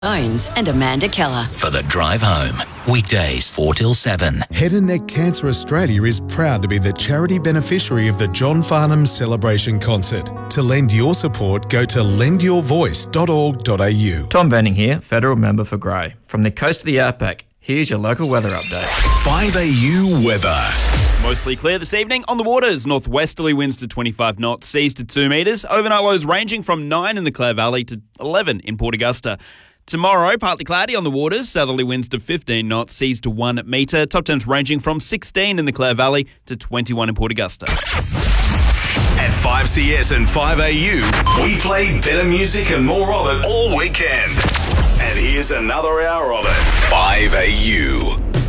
Owens and Amanda Keller. For The Drive Home, weekdays 4 till 7. Head and Neck Cancer Australia is proud to be the charity beneficiary of the John Farnham Celebration Concert. To lend your support, go to lendyourvoice.org.au. Tom Venning here, Federal Member for Grey. From the coast of the Outback, here's your local weather update. 5AU weather. Mostly clear this evening on the waters. Northwesterly winds to 25 knots, seas to 2 metres. Overnight lows ranging from 9 in the Clare Valley to 11 in Port Augusta. Tomorrow, partly cloudy on the waters, southerly winds to 15 knots, seas to 1 metre. Top temps ranging from 16 in the Clare Valley to 21 in Port Augusta. At 5CS and 5AU, we play better music and more of it all weekend. And here's another hour of it. 5AU.